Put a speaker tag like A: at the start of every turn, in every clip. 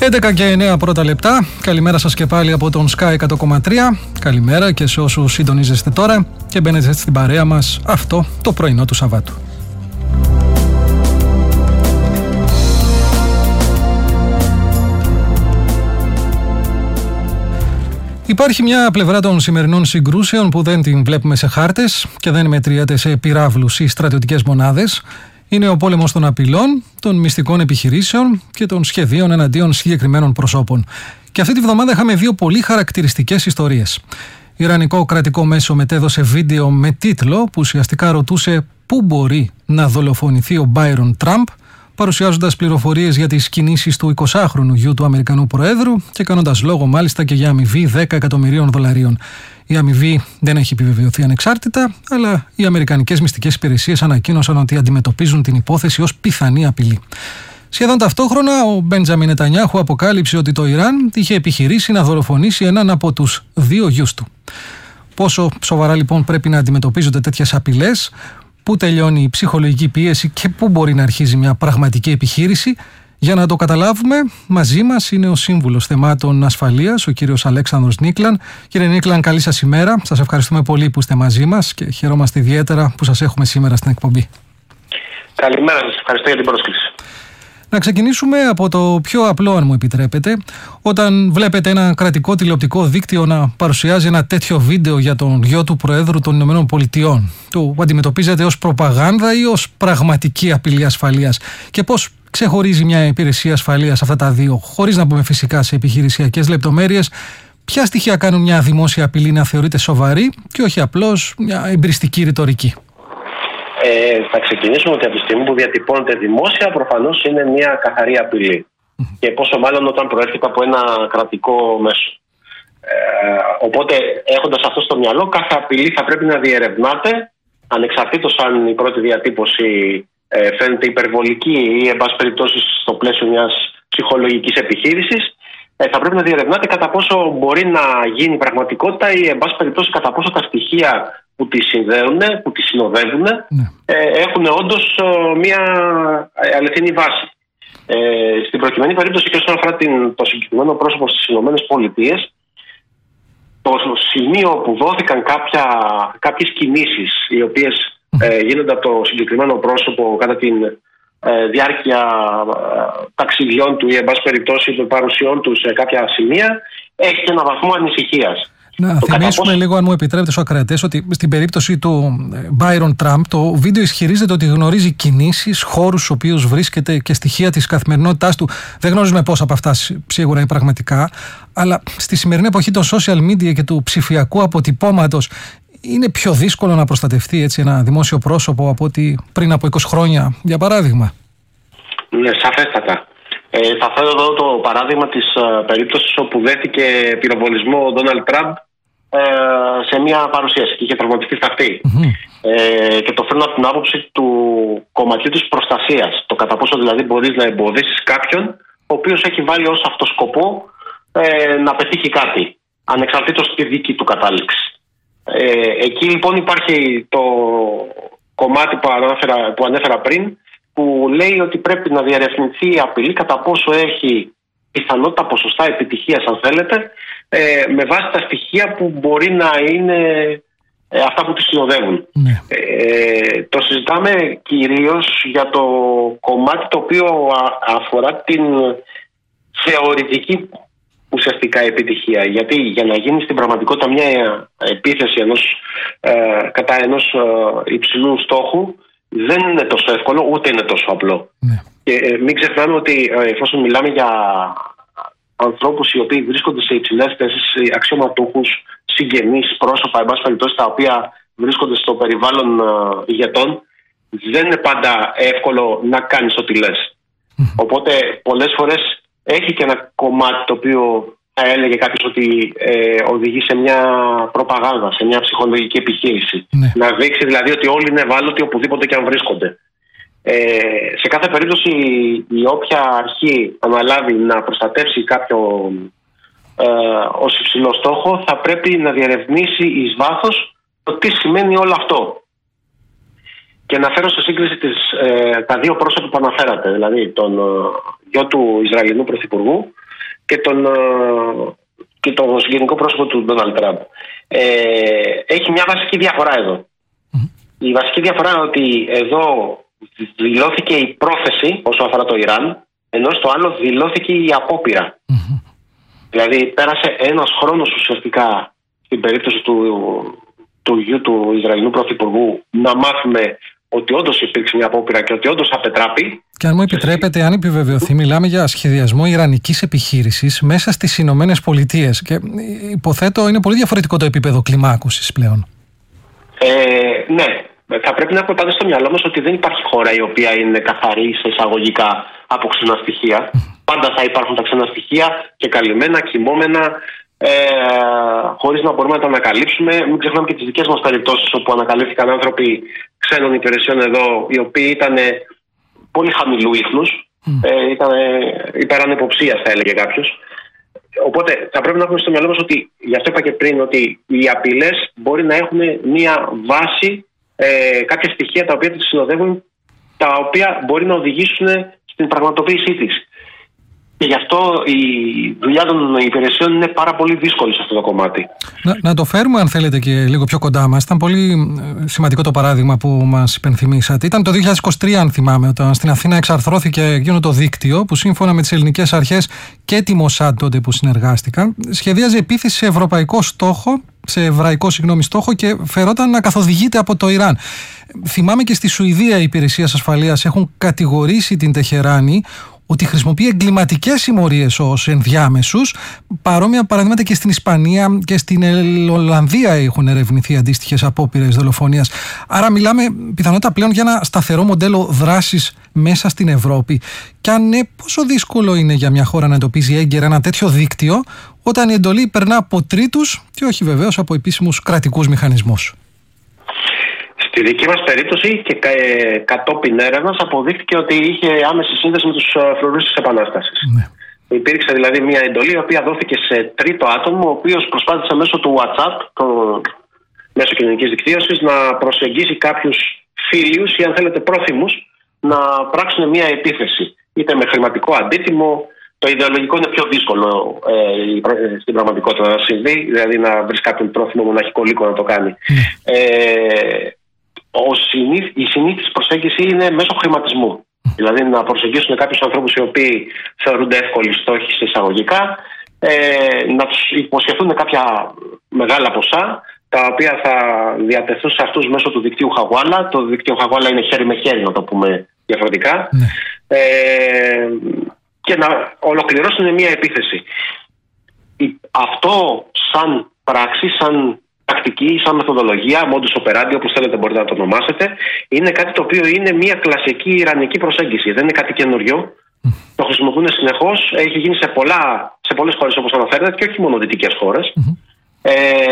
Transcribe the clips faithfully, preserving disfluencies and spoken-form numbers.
A: έντεκα και εννέα πρώτα λεπτά. Καλημέρα σας και πάλι από τον Sky εκατό κόμμα τρία. Καλημέρα και σε όσους συντονίζεστε τώρα και μπαίνετε στην παρέα μας αυτό το πρωινό του Σαββάτου. Υπάρχει μια πλευρά των σημερινών συγκρούσεων που δεν την βλέπουμε σε χάρτες και δεν μετριέται σε πυράβλους ή στρατιωτικές μονάδες. Είναι ο πόλεμος των απειλών, των μυστικών επιχειρήσεων και των σχεδίων εναντίον συγκεκριμένων προσώπων. Και αυτή τη βδομάδα είχαμε δύο πολύ χαρακτηριστικές ιστορίες. Ιρανικό κρατικό μέσο μετέδωσε βίντεο με τίτλο που ουσιαστικά ρωτούσε πού μπορεί να δολοφονηθεί ο Μπάιρον Τραμπ, παρουσιάζοντας πληροφορίες για τις κινήσεις του εικοσάχρονου γιου του Αμερικανού Προέδρου και κάνοντας λόγο μάλιστα και για αμοιβή δέκα εκατομμυρίων δολαρίων. Η αμοιβή δεν έχει επιβεβαιωθεί ανεξάρτητα, αλλά οι αμερικανικές μυστικές υπηρεσίες ανακοίνωσαν ότι αντιμετωπίζουν την υπόθεση ως πιθανή απειλή. Σχεδόν ταυτόχρονα, ο Μπέντζαμιν Νετανιάχου αποκάλυψε ότι το Ιράν είχε επιχειρήσει να δολοφονήσει έναν από τους δύο γιους του. Πόσο σοβαρά λοιπόν πρέπει να αντιμετωπίζονται τέτοιες απειλές, πού τελειώνει η ψυχολογική πίεση και πού μπορεί να αρχίζει μια πραγματική επιχείρηση? Για να το καταλάβουμε, μαζί μας είναι ο Σύμβουλος Θεμάτων Ασφαλείας, ο κύριος Αλέξανδρος Νίκλαν. Κύριε Νίκλαν, καλή σας ημέρα. Σας ευχαριστούμε πολύ που είστε μαζί μας και χαιρόμαστε ιδιαίτερα που σας έχουμε σήμερα στην εκπομπή.
B: Καλημέρα σας. Ευχαριστώ για την πρόσκληση.
A: Να ξεκινήσουμε από το πιο απλό, αν μου επιτρέπετε. Όταν βλέπετε ένα κρατικό τηλεοπτικό δίκτυο να παρουσιάζει ένα τέτοιο βίντεο για τον γιο του Προέδρου των Ηνωμένων Πολιτειών, το αντιμετωπίζετε ως προπαγάνδα ή ως πραγματική απειλή ασφαλείας? Και πώς ξεχωρίζει μια υπηρεσία ασφαλείας αυτά τα δύο, χωρίς να μπούμε φυσικά σε επιχειρησιακές λεπτομέρειες? Ποια στοιχεία κάνουν μια δημόσια απειλή να θεωρείται σοβαρή και όχι απλώς μια εμπριστική ρητορική?
B: Ε, θα ξεκινήσουμε ότι από τη στιγμή που διατυπώνεται δημόσια, προφανώς είναι μια καθαρή απειλή. Mm. Και πόσο μάλλον όταν προέρχεται από ένα κρατικό μέσο. Ε, οπότε, έχοντας αυτό στο μυαλό, κάθε απειλή θα πρέπει να διερευνάται, ανεξαρτήτως αν η πρώτη διατύπωση ε, φαίνεται υπερβολική ή, εν πάση περιπτώσει, στο πλαίσιο μιας ψυχολογικής επιχείρησης. Ε, θα πρέπει να διερευνάται κατά πόσο μπορεί να γίνει πραγματικότητα ή, εν πάση περιπτώσει, κατά πόσο τα στοιχεία που τη συνδέουν, που τη συνοδεύουν, ναι. ε, έχουν όντως ε, μια αληθινή βάση. Ε, στην προκειμένη περίπτωση και όσον αφορά την, το συγκεκριμένο πρόσωπο στις ΗΠΑ, το σημείο που δόθηκαν κάποια, κάποιες κινήσεις οι οποίες ε, γίνονται από το συγκεκριμένο πρόσωπο κατά τη ε, διάρκεια ε, ταξιδιών του ή εν πάση περιπτώσει των παρουσιών του σε κάποια σημεία, έχει και ένα βαθμό ανησυχίας.
A: Να το θυμίσουμε πώς... λίγο, αν μου επιτρέπετε, στους ακροατές, ότι στην περίπτωση του Byron Trump το βίντεο ισχυρίζεται ότι γνωρίζει κινήσεις, χώρους στους οποίους βρίσκεται και στοιχεία της καθημερινότητάς του. Δεν γνωρίζουμε πώς από αυτά σίγουρα είναι πραγματικά, αλλά στη σημερινή εποχή των social media και του ψηφιακού αποτυπώματος είναι πιο δύσκολο να προστατευτεί έτσι ένα δημόσιο πρόσωπο από ότι πριν από είκοσι χρόνια, για παράδειγμα.
B: Ναι, σαφέστατα. Ε, θα φέρω εδώ το παράδειγμα της uh, περίπτωσης όπου δέθηκε πυροβολισμό ο Ντόναλντ Τραμπ ε, σε μια παρουσίαση και είχε τραυματιστεί στα αυτή. Mm-hmm. Ε, και το φέρνω από την άποψη του κομματιού της προστασίας. Το κατά πόσο δηλαδή μπορείς να εμποδίσεις κάποιον ο οποίος έχει βάλει ως αυτό σκοπό ε, να πετύχει κάτι, ανεξαρτήτως τη δική του κατάληξη. Ε, εκεί λοιπόν υπάρχει το κομμάτι που ανέφερα, που ανέφερα πριν, που λέει ότι πρέπει να διαρευνηθεί η απειλή κατά πόσο έχει πιθανότητα ποσοστά επιτυχίας, αν θέλετε, ε, με βάση τα στοιχεία που μπορεί να είναι ε, αυτά που τη συνοδεύουν. Ναι. Ε, το συζητάμε κυρίως για το κομμάτι το οποίο αφορά την θεωρητική ουσιαστικά επιτυχία. Γιατί για να γίνει στην πραγματικότητα μια επίθεση ενός, ε, κατά ενός ε, υψηλού στόχου, δεν είναι τόσο εύκολο, ούτε είναι τόσο απλό. Ναι. Και ε, μην ξεχνάμε ότι ε, εφόσον μιλάμε για ανθρώπους οι οποίοι βρίσκονται σε υψηλές θέσεις, αξιωματούχους, συγγενείς, πρόσωπα, εν πάση περιπτώσει, τα οποία βρίσκονται στο περιβάλλον ε, ηγετών, δεν είναι πάντα εύκολο να κάνεις ό,τι λες. Mm. Οπότε πολλές φορές έχει και ένα κομμάτι το οποίο θα έλεγε κάποιος ότι ε, οδηγεί σε μια προπαγάνδα, σε μια ψυχολογική επιχείρηση. Ναι. Να δείξει δηλαδή ότι όλοι είναι ευάλωτοι οπουδήποτε και αν βρίσκονται. Ε, σε κάθε περίπτωση η όποια αρχή αναλάβει να προστατεύσει κάποιο ε, ως υψηλό στόχο θα πρέπει να διερευνήσει εις βάθος το τι σημαίνει όλο αυτό. Και να φέρω σε σύγκριση τις, ε, τα δύο πρόσωπα που αναφέρατε, δηλαδή τον ε, γιο του Ισραηλινού Πρωθυπουργού και τον, και το γενικό πρόσωπο του Ντόναλντ Τραμπ. Ε, έχει μια βασική διαφορά εδώ. Mm. Η βασική διαφορά είναι ότι εδώ δηλώθηκε η πρόθεση όσον αφορά το Ιράν, ενώ στο άλλο δηλώθηκε η απόπειρα. Mm-hmm. Δηλαδή πέρασε ένας χρόνος ουσιαστικά στην περίπτωση του, του γιου του Ισραηλινού Πρωθυπουργού να μάθουμε ότι όντως υπήρξε μια απόπειρα και ότι όντως απετράπει. Και αν μου επιτρέπετε, αν επιβεβαιωθεί, μιλάμε για σχεδιασμό ιρανικής επιχείρησης μέσα στις Ηνωμένες Πολιτείες. Και υποθέτω είναι πολύ διαφορετικό το επίπεδο κλιμάκωσης πλέον. Ε, ναι. Θα πρέπει να έχουμε πάντα στο μυαλό μας ότι δεν υπάρχει χώρα η οποία είναι καθαρή σε εισαγωγικά από ξένα στοιχεία. Πάντα θα υπάρχουν τα ξένα στοιχεία και καλυμμένα, κοιμόμενα, ε, χωρίς να μπορούμε να τα ανακαλύψουμε. Μην ξεχνάμε και τις δικές μας περιπτώσεις όπου ανακαλύφθηκαν άνθρωποι ξένων υπηρεσιών εδώ, οι οποίοι ήταν πολύ χαμηλού ίχνους, mm. ε, ήταν υπερανυποψίας θα έλεγε κάποιος. Οπότε θα πρέπει να έχουμε στο μυαλό μας ότι, γι' αυτό είπα και πριν, ότι οι απειλές μπορεί να έχουν μία βάση, Ε, κάποια στοιχεία τα οποία τις συνοδεύουν, τα οποία μπορεί να οδηγήσουν στην πραγματοποίησή της. Και γι' αυτό η δουλειά των υπηρεσιών είναι πάρα πολύ δύσκολη σε αυτό το κομμάτι. Να, να το φέρουμε, αν θέλετε, και λίγο πιο κοντά μας. Ήταν πολύ σημαντικό το παράδειγμα που μας υπενθυμίσατε. Ήταν το δύο χιλιάδες είκοσι τρία, αν θυμάμαι, όταν στην Αθήνα εξαρθρώθηκε εκείνο το δίκτυο που, σύμφωνα με τις ελληνικές αρχές και τη Μοσάντ τότε που συνεργάστηκαν, σχεδίαζε επίθεση σε ευρωπαϊκό στόχο, σε εβραϊκό συγγνώμη στόχο, και φερόταν να καθοδηγείται από το Ιράν. Θυμάμαι και στη Σουηδία οι υπηρεσίες ασφαλείας έχουν κατηγορήσει την Τεχεράνη ότι χρησιμοποιεί εγκληματικές συμμορίες ως ενδιάμεσους. Παρόμοια παραδείγματα και στην Ισπανία και στην Ολλανδία έχουν ερευνηθεί αντίστοιχες απόπειρες δολοφονίας. Άρα μιλάμε πιθανότατα πλέον για ένα σταθερό μοντέλο δράσης μέσα στην Ευρώπη. Και αν ναι, πόσο δύσκολο είναι για μια χώρα να εντοπίζει έγκαιρα ένα τέτοιο δίκτυο, όταν η εντολή περνά από τρίτους και όχι βεβαίως από επίσημους κρατικούς μηχανισμούς. Στη δική μας περίπτωση και ε, κατόπιν έρευνας αποδείχθηκε ότι είχε άμεση σύνδεση με τους φρουρούς της Επανάστασης. Ναι. Υπήρξε δηλαδή μια εντολή η οποία δόθηκε σε τρίτο άτομο, ο οποίος προσπάθησε μέσω του WhatsApp, το μέσω κοινωνικής δικτύωσης, να προσεγγίσει κάποιους φίλους ή αν θέλετε πρόθυμους να πράξουν μια επίθεση. Είτε με χρηματικό αντίτιμο. Το ιδεολογικό είναι πιο δύσκολο ε, στην πραγματικότητα να συμβεί, δηλαδή να βρει κάποιον πρόθυμο μοναχικό λύκο να το κάνει. Mm. Ε, ο συνήθ, η συνήθις προσέγγιση είναι μέσω χρηματισμού. Mm. Δηλαδή να προσεγγίσουν κάποιους ανθρώπους οι οποίοι θεωρούνται εύκολοι στόχοι σε εισαγωγικά, ε, να τους υποσχεθούν κάποια μεγάλα ποσά, τα οποία θα διατεθούν σε αυτούς μέσω του δικτύου Χαγουάλα. Το δικτύο Χαγουάλα είναι χέρι με χέρι, να το πούμε διαφορετικά. Mm. Ε, και να ολοκληρώσουν μια επίθεση. Αυτό σαν πράξη, σαν τακτική, σαν μεθοδολογία, modus operandi, όπως θέλετε μπορείτε να το ονομάσετε, είναι κάτι το οποίο είναι μια κλασική ιρανική προσέγγιση. Δεν είναι κάτι καινούριο. Mm. Το χρησιμοποιούν συνεχώς. Έχει γίνει σε, πολλά, σε πολλές χώρες όπως αναφέρετε και όχι μόνο δυτικές χώρες. Mm-hmm. Ε,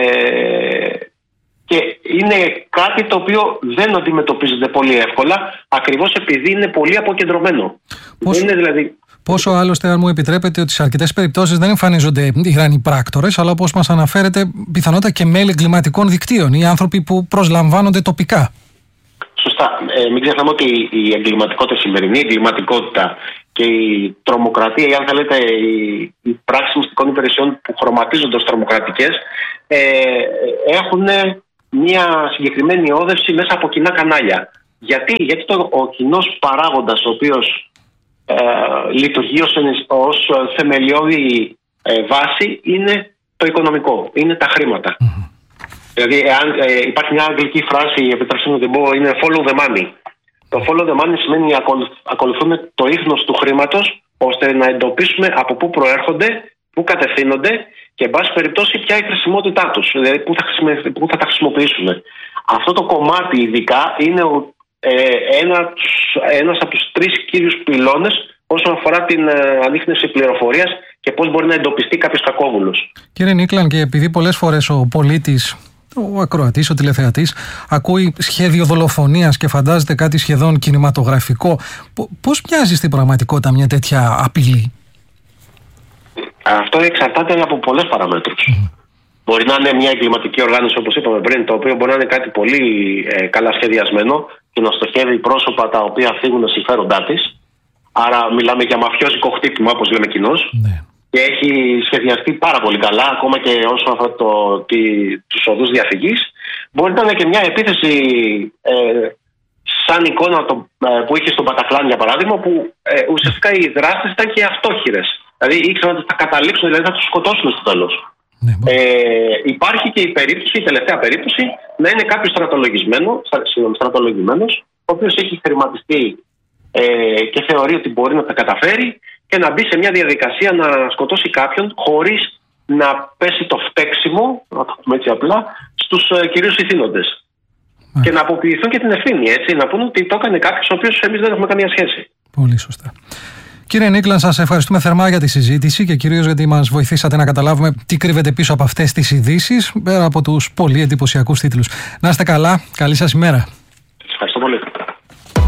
B: και είναι κάτι το οποίο δεν αντιμετωπίζεται πολύ εύκολα, ακριβώς επειδή είναι πολύ αποκεντρωμένο. Πώς... Είναι δηλαδή... Πόσο άλλωστε, αν μου επιτρέπετε, ότι σε αρκετές περιπτώσεις δεν εμφανίζονται Ιρανοί πράκτορες, αλλά όπως μας αναφέρετε, πιθανότατα και μέλη εγκληματικών δικτύων ή άνθρωποι που προσλαμβάνονται τοπικά. Σωστά. Ε, μην ξεχνάμε ότι η εγκληματικότητα, η σημερινή εγκληματικότητα και η τρομοκρατία, ή αν θέλετε, οι, οι πράξεις μυστικών υπηρεσιών που χρωματίζονται ως τρομοκρατικές, ε, έχουν μια συγκεκριμένη όδευση μέσα από κοινά κανάλια. Γιατί, Γιατί το, ο κοινός παράγοντας, ο οποίος Ε, λειτουργεί ως, ως θεμελιώδη ε, βάση, είναι το οικονομικό, είναι τα χρήματα. Mm-hmm. Δηλαδή εάν, ε, υπάρχει μια αγγλική φράση, επιτρέψτε μου να την πω, είναι follow the money. Το follow the money σημαίνει να ακολουθούμε το ίχνος του χρήματος, ώστε να εντοπίσουμε από πού προέρχονται, πού κατευθύνονται και εν πάση περιπτώσει ποια είναι η χρησιμότητά τους, δηλαδή πού θα, πού θα τα χρησιμοποιήσουμε. Αυτό το κομμάτι ειδικά είναι ο Ε, ένα, ένας από τους τρεις κύριους πυλώνες όσον αφορά την ε, ανίχνευση πληροφορίας και πώς μπορεί να εντοπιστεί κάποιος κακόβουλος. Κύριε Νίκλαν, και επειδή πολλές φορές ο πολίτης, ο ακροατής, ο τηλεθεατής, ακούει σχέδιο δολοφονίας και φαντάζεται κάτι σχεδόν κινηματογραφικό, πώς μοιάζει στην πραγματικότητα μια τέτοια απειλή? Αυτό εξαρτάται από πολλές παραμέτρους. Mm. Μπορεί να είναι μια εγκληματική οργάνωση, όπως είπαμε πριν, το οποίο μπορεί να είναι κάτι πολύ ε, καλά σχεδιασμένο και να στοχεύει πρόσωπα τα οποία φύγουν συμφέροντά της. Άρα μιλάμε για μαφιόζικο χτύπημα, όπως λέμε κοινώς. Ναι. και έχει σχεδιαστεί πάρα πολύ καλά, ακόμα και όσον αφορά το, τη, τους οδούς διαφυγής. Μπορεί να είναι και μια επίθεση ε, σαν εικόνα το, ε, που είχε στον Πατακλάν, για παράδειγμα, που ε, ουσιαστικά οι δράστες ήταν και αυτόχειρες. Δηλαδή ήξεραν ότι θα καταλήξουν, δηλαδή θα τους σκοτώσουν στο τέλος. Ναι, ε, υπάρχει και η περίπτωση, η τελευταία περίπτωση, να είναι κάποιος στρατολογημένος, ο οποίος έχει χρηματιστεί ε, και θεωρεί ότι μπορεί να τα καταφέρει και να μπει σε μια διαδικασία να σκοτώσει κάποιον χωρίς να πέσει το φταίξιμο, να το πούμε έτσι απλά, στους ε, κυρίους ηθήνοντες. Mm. Και να αποποιηθούν και την ευθύνη, έτσι, να πούνε ότι το έκανε κάποιος ο οποίος εμείς δεν έχουμε καμία σχέση.
A: Πολύ σωστά. Κύριε Νίκλαν, σας ευχαριστούμε θερμά για τη συζήτηση και κυρίως γιατί μας βοηθήσατε να καταλάβουμε τι κρύβεται πίσω από αυτές τις ειδήσεις, πέρα από τους πολύ εντυπωσιακούς τίτλους. Να είστε καλά, καλή σας ημέρα.